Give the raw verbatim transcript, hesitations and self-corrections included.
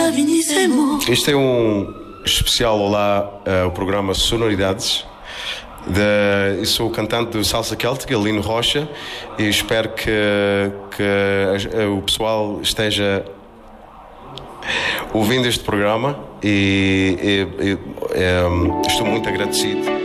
Este é um especial Olá, uh, o programa Sonoridades. De, eu sou o cantante do Salsa Céltica, Lino Rocha, e espero que, que o pessoal esteja ouvindo este programa e, e, e um, estou muito agradecido